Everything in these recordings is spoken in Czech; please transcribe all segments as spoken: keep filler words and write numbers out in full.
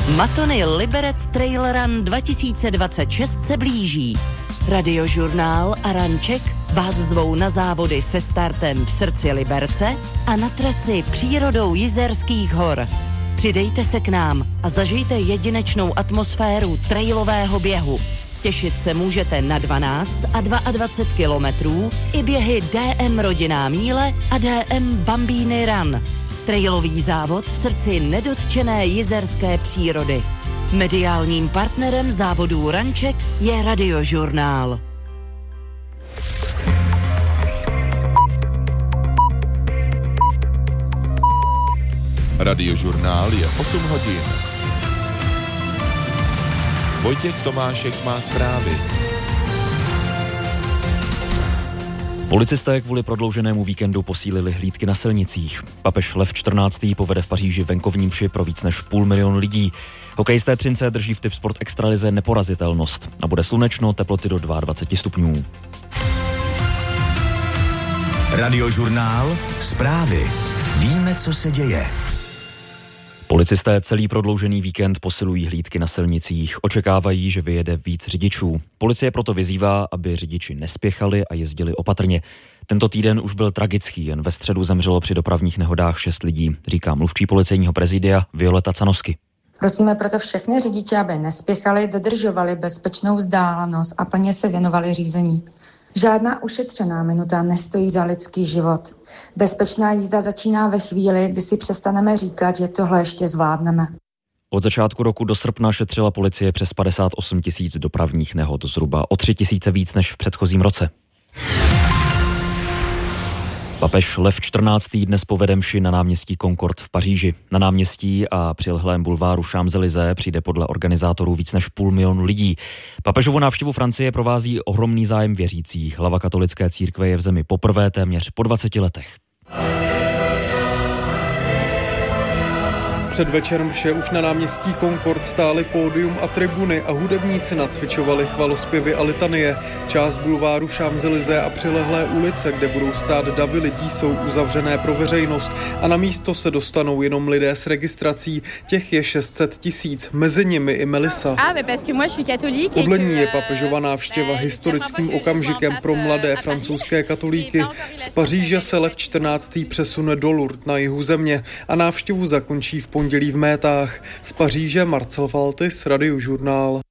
Matony Liberec Trail Run dva tisíce dvacet šest se blíží. Radiožurnál a Ranček vás zvou na závody se startem v srdci Liberce a na trasy přírodou Jizerských hor. Přidejte se k nám a zažijte jedinečnou atmosféru trailového běhu. Těšit se můžete na dvanáct a dvacet dva kilometrů i běhy D M Rodinná míle a D M Bambíny Run. Trailový závod v srdci nedotčené jizerské přírody. Mediálním partnerem závodů Ranček je Radiožurnál. Radiožurnál je osm hodin. Vojtěch Tomášek má zprávy. Policisté kvůli prodlouženému víkendu posílili hlídky na silnicích. Papež Lev čtrnáctý povede v Paříži venkovní mši pro víc než půl milionu lidí. Hokejisté Třince drží v Tipsport Extralize neporazitelnost a bude slunečno, teploty do dvacet dva stupňů. Radiožurnál, zprávy. Víme, co se děje. Policisté celý prodloužený víkend posilují hlídky na silnicích. Očekávají, že vyjede víc řidičů. Policie proto vyzývá, aby řidiči nespěchali a jezdili opatrně. Tento týden už byl tragický, jen ve středu zemřelo při dopravních nehodách šest lidí, říká mluvčí policejního prezidia Violeta Canosky. Prosíme proto všechny řidiče, aby nespěchali, dodržovali bezpečnou vzdálenost a plně se věnovali řízení. Žádná ušetřená minuta nestojí za lidský život. Bezpečná jízda začíná ve chvíli, kdy si přestaneme říkat, že tohle ještě zvládneme. Od začátku roku do srpna šetřila policie přes padesát osm tisíc dopravních nehod, zhruba o tři tisíce víc než v předchozím roce. Papež Lev čtrnáctý dnes povede mši na náměstí Concorde v Paříži. Na náměstí a přilehlém bulváru Champs-Élysées přijde podle organizátorů víc než půl milionu lidí. Papežovu návštěvu Francie provází ohromný zájem věřících. Hlava katolické církve je v zemi poprvé téměř po dvaceti letech. Předvečer mše už na náměstí Concorde stály pódium a tribuny a hudebníci nacvičovali chvalospěvy a litanie. Část bulváru Champs-Élysées a přilehlé ulice, kde budou stát davy lidí, jsou uzavřené pro veřejnost a na místo se dostanou jenom lidé s registrací. Těch je šest set tisíc, mezi nimi i Melissa. Podle ní je papežova návštěva historickým okamžikem pro mladé francouzské katolíky. Z Paříže se Lev čtrnáctý přesune do Lourdes na jihu země a návštěvu zakončí v pondělí v Métách. Z Paříže Marcel Faltis, Radiožurnál.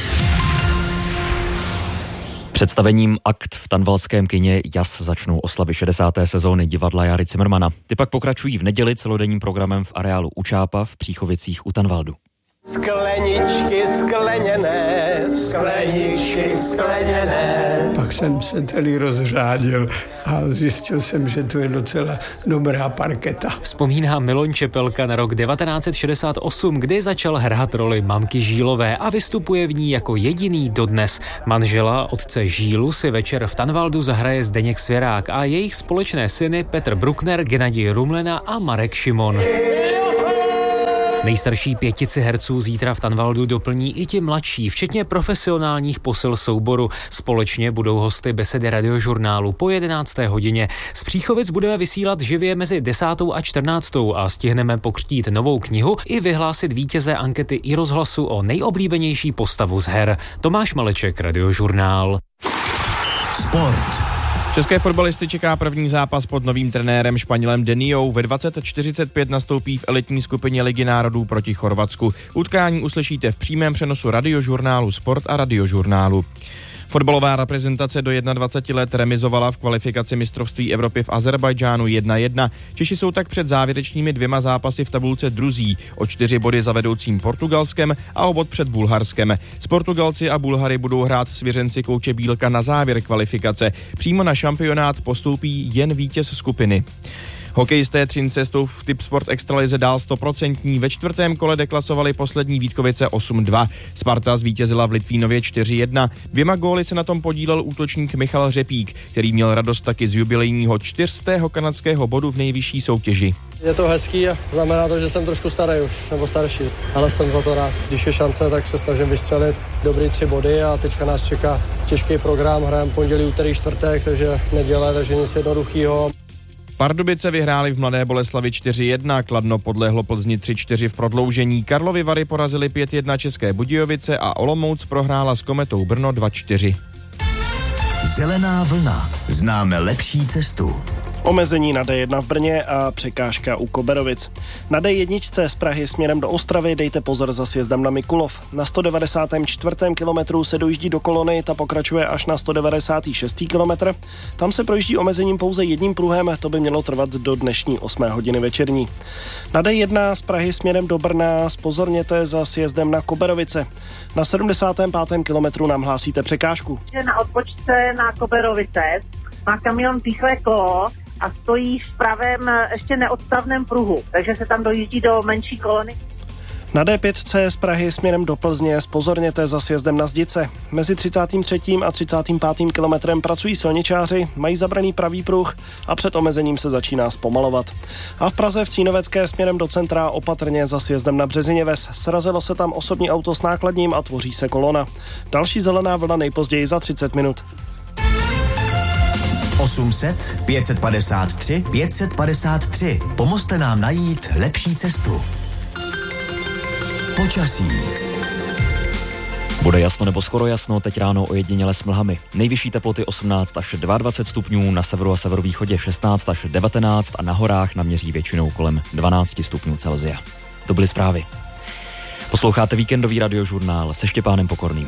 Představením Akt v tanvalském kině Jas začnou oslavy šedesáté sezóny divadla Jary Cimrmana. Ty pak pokračují v neděli celodenním programem v areálu u Čápa v Příchovicích u Tanvaldu. Skleničky skleněné, skleničky skleněné. Pak jsem se tady rozřádil a zjistil jsem, že to je docela dobrá parketa. Vzpomíná Miloň Čepelka na rok devatenáct set šedesát osm, kdy začal hrát roli mamky Žílové a vystupuje v ní jako jediný dodnes. Manžela otce Žílu si večer v Tanvaldu zahraje Zdeněk Svěrák a jejich společné syny Petr Bruckner, Gennadij Rumlena a Marek Šimon. Nejstarší pětici herců zítra v Tanvaldu doplní i ti mladší, včetně profesionálních posil souboru. Společně budou hosty besedy Radiožurnálu po jedenácté hodině. Z Příchovic budeme vysílat živě mezi desátou a čtrnáctou a stihneme pokřtít novou knihu i vyhlásit vítěze ankety i rozhlasu o nejoblíbenější postavu z her. Tomáš Maleček, Radiožurnál. Sport. České fotbalisty čeká první zápas pod novým trenérem Španělem Deniou. Ve dvacet čtyřicet pět nastoupí v elitní skupině Ligy národů proti Chorvatsku. Utkání uslyšíte v přímém přenosu Radiožurnálu Sport a Radiožurnálu. Fotbalová reprezentace do dvaceti jedna let remizovala v kvalifikaci mistrovství Evropy v Azerbajdžánu jedna jedna. Češi jsou tak před závěrečnými dvěma zápasy v tabulce druzí, o čtyři body za vedoucím Portugalskem a o bod před Bulharskem. S Portugalci a Bulhary budou hrát svěřenci kouče Bílka na závěr kvalifikace. Přímo na šampionát postoupí jen vítěz skupiny. Hokejisté Třince jsou v Tipsport Extralize dál stoprocentní. Ve čtvrtém kole deklasovali poslední Vítkovice osm dva. Sparta zvítězila v Litvínově čtyři jedna. Dvěma góly se na tom podílel útočník Michal Řepík, který měl radost taky z jubilejního čtyřstého kanadského bodu v nejvyšší soutěži. Je to hezký a znamená to, že jsem trošku starý už, nebo starší, ale jsem za to rád. Když je šance, tak se snažím vystřelit dobrý tři body a teďka nás čeká těžký program. Hrajeme pondělí, úterý, čtvrtek, takže neděle, takže nic jednoduchýho. Pardubice vyhráli v Mladé Boleslavi čtyři jedna, Kladno podlehlo Plzni tři čtyři v prodloužení, Karlovy Vary porazili pět jedna České Budějovice a Olomouc prohrála s Kometou Brno dva čtyři. Zelená vlna. Známe lepší cestu. Omezení na D jedna v Brně a překážka u Koberovic. Na D jedna z Prahy směrem do Ostravy dejte pozor za sjezdem na Mikulov. Na sto devadesátém čtvrtém kilometru se dojíždí do kolony, ta pokračuje až na sto devadesátém šestém kilometr. Tam se projíždí omezením pouze jedním pruhem, to by mělo trvat do dnešní osmé hodiny večerní. Na D jedna z Prahy směrem do Brna zpozorněte za sjezdem na Koberovice. Na sedmdesátém pátém kilometru nám hlásíte překážku. Na odpočce na Koberovice má kamion píchlé kolo a stojí v pravém ještě neodstavném pruhu, takže se tam dojíždí do menší kolony. Na D pět z Prahy směrem do Plzně zpozorněte za sjezdem na Zdice. Mezi třicátým třetím a třicátým pátým kilometrem pracují silničáři, mají zabraný pravý pruh a před omezením se začíná zpomalovat. A v Praze v Cínovecké směrem do centra opatrně za sjezdem na Březiněves. Srazilo se tam osobní auto s nákladním a tvoří se kolona. Další zelená vlna nejpozději za třicet minut. osm set, pět set padesát tři, pět set padesát tři. Pomozte nám najít lepší cestu. Počasí. Bude jasno nebo skoro jasno, teď ráno ojediněle s mlhami. Nejvyšší teploty osmnáct až dvacet dva stupňů, na severu a severovýchodě šestnáct až devatenáct a na horách naměří většinou kolem dvanáct stupňů Celsia. To byly zprávy. Posloucháte víkendový radiožurnál se Štěpánem Pokorným.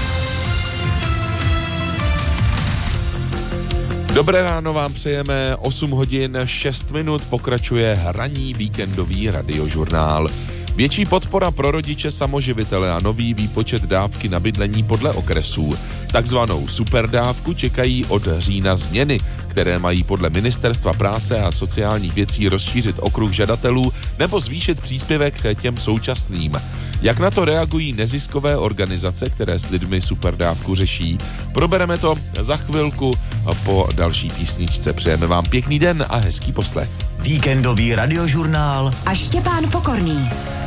Dobré ráno vám přejeme, osm hodin šest minut, pokračuje ranní víkendový radiožurnál. Větší podpora pro rodiče samoživitele a nový výpočet dávky na bydlení podle okresů. Takzvanou superdávku čekají od října změny, které mají podle Ministerstva práce a sociálních věcí rozšířit okruh žadatelů nebo zvýšit příspěvek těm současným. Jak na to reagují neziskové organizace, které s lidmi superdávku řeší? Probereme to za chvilku po další písničce. Přejeme vám pěkný den a hezký poslech. Víkendový radiožurnál a Štěpán Pokorný.